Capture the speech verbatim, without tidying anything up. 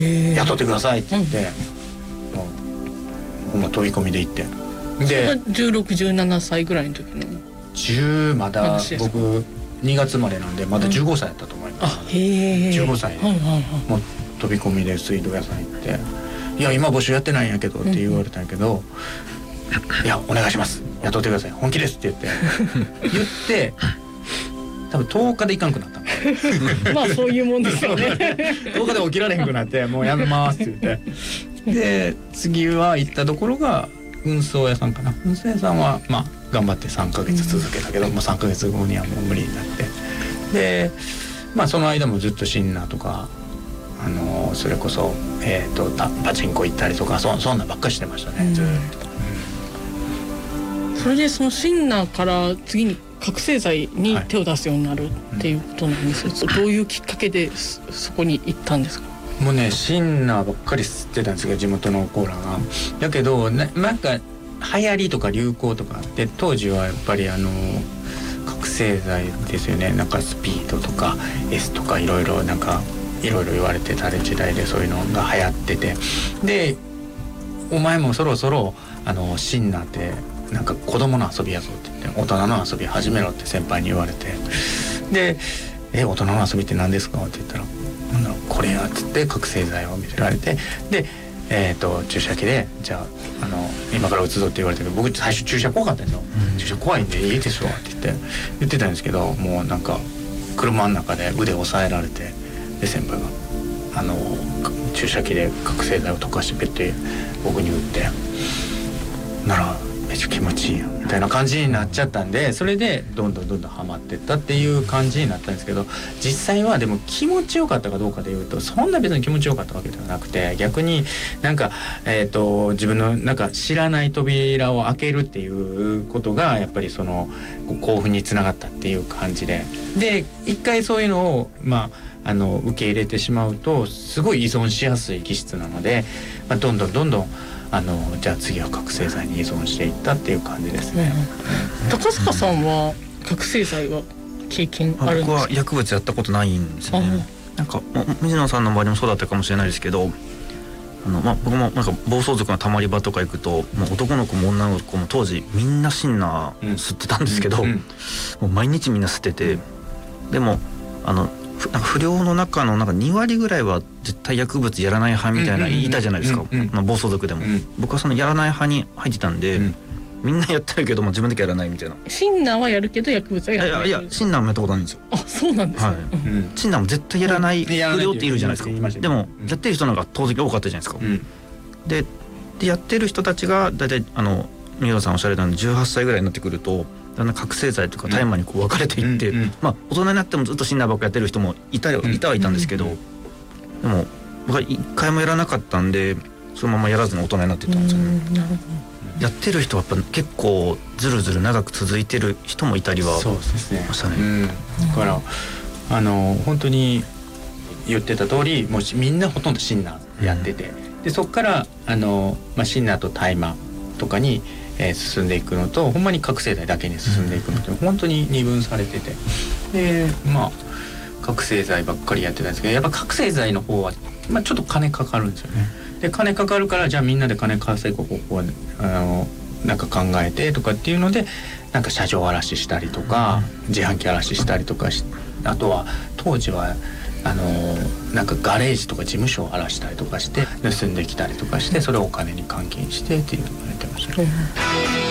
雇ってくださいって言って、うん、もうほんま飛び込みで行って、 でじゅうろく、じゅうななさいぐらいの時のじゅうまだ僕にがつ生まれなんでまだじゅうごさいだったと思います、うん、あへえじゅうごさい、はいはいはい、もう飛び込みで水道屋さん行っていや今募集やってないんやけどって言われたんやけど、うん、いやお願いします雇ってください本気ですって言って言って多分とおかで行かんくなったまあそういうもんですよねとおかで起きられへんくなってもうやめますって言ってで次は行ったところが運送屋さんかな運送屋さんはまあ頑張ってさんかげつ続けたけど、うん、もうさんかげつごにはもう無理になってでまあその間もずっとシンナーとかあのそれこそ、えー、とパチンコ行ったりとか そ, そんなばっかりしてましたね、うん、ずっと、 うん、それでそのシンナーから次に覚醒剤に手を出すようになるっていうことなんですけど、はい、うん、どういうきっかけでそこに行ったんですか？ もうねシンナーばっかり吸ってたんですけど地元のコーラがだけど な, なんか流行りとか流行とかあって当時はやっぱりあの覚醒剤ですよねなんかスピードとか S とかいろいろなんかいろいろ言われてた時代でそういうのが流行っててでお前もそろそろあのシンナーってなんか子供の遊びやぞって言って大人の遊び始めろって先輩に言われてでえ大人の遊びって何ですかって言ったらなんだろうこれやっつって覚醒剤を見せられてでえーと注射器でじゃあ、あの今から打つぞって言われたけど僕最初注射怖かったんですよ、うん、注射怖いんでいいでしょって言って言ってたんですけどもうなんか車の中で腕を押さえられてで先輩があの注射器で覚醒剤を溶かしてペッて僕に打ってならめっちゃ気持ちいいやみたいな感じになっちゃったんでそれでどんどんどんどんハマってったっていう感じになったんですけど実際はでも気持ちよかったかどうかでいうとそんな別に気持ちよかったわけではなくて逆になんか、えーと、自分のなんか知らない扉を開けるっていうことがやっぱりその興奮につながったっていう感じでで一回そういうのをまああの受け入れてしまうとすごい依存しやすい気質なので、まあ、どんどんどんどんあのじゃあ次は覚醒剤に依存していったっていう感じですね、 うん、高坂さんは覚醒剤は経験あるんですか？ 僕は薬物やったことないんですよね。なんか水野さんの周りもそうだったかもしれないですけどあの、まあ、僕もなんか暴走族のたまり場とか行くともう男の子も女の子も当時みんなシンナー吸ってたんですけど、うんうん、もう毎日みんな吸っててでもあのなんか不良の中のなんかにわりぐらいは絶対薬物やらない派みたいな言いたじゃないですか、うんうんうん、暴走族でも、うん、僕はそのやらない派に入ってたんで、うん、みんなやってるけども自分だけやらないみたいな。 シンナーはやるけど薬物はやらない。 いやいやシンナーもやったことないんですよ。 あそうなんですね、はい、 うん、シンナーも絶対やらない不良っているじゃないですか、うん、でもやってる人の方が当然多かったじゃないですか、うん、で, でやってる人たちがだいたいあの宮野さんおっしゃられたのでじゅうはっさいぐらいになってくるとだんだん覚醒剤とか大麻にこう分かれていって、うんうん、まあ大人になってもずっとシンナーばっかやってる人もいたよ、いたはいたんですけど、うんうん、でも僕は一回もやらなかったんでそのままやらずに大人になっていったんですよね。やってる人はやっぱ結構ずるずる長く続いてる人もいたりはそうですね。 ましたね。 うん、だからあの本当に言ってた通りもうみんなほとんどシンナーやってて、うん、でそこからあの、まあ、シンナーと大麻とかにえー、進んでいくのとほんまに覚醒剤だけに進んでいくのと、うん、本当に二分されててでまあ覚醒剤ばっかりやってたんですけどやっぱ覚醒剤の方は、まあ、ちょっと金かかるんですよね。で金かかるからじゃあみんなで金稼ぐ方法をあのなんか考えてとかっていうのでなんか車上荒らししたりとか、うん、自販機荒らししたりとかしあとは当時はあのなんかガレージとか事務所を荒らしたりとかして盗んできたりとかしてそれをお金に換金してっていうのをやってましたね。